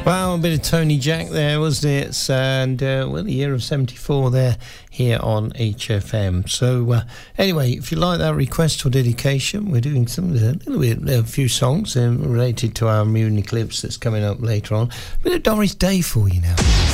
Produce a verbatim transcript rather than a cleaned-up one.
Wow, a bit of Tony Jack there, wasn't it? And, uh, well, the year of seventy-four there here on H F M. So, uh, anyway, if you like that request or dedication, we're doing some, a little bit, a few songs um, related to our moon eclipse that's coming up later on. A bit of Doris Day for you now.